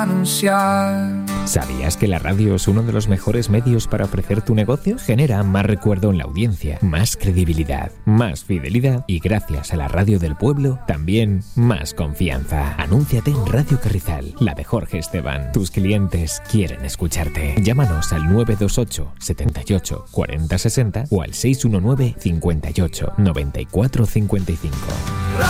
anunciar. ¿Sabías que la radio es uno de los mejores medios para ofrecer tu negocio? Genera más recuerdo en la audiencia, más credibilidad, más fidelidad y gracias a la radio del pueblo, también más confianza. Anúnciate en Radio Carrizal, la de Jorge Esteban. Tus clientes quieren escucharte. Llámanos al 928 78 40 60 o al 619 58 94 55.